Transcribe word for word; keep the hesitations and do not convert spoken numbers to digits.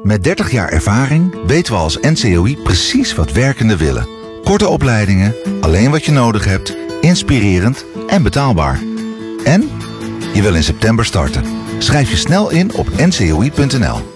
Met dertig jaar ervaring weten we als N C O I precies wat werkenden willen. Korte opleidingen, alleen wat je nodig hebt, inspirerend en betaalbaar. En je wil in september starten. Schrijf je snel in op n c o i punt n l.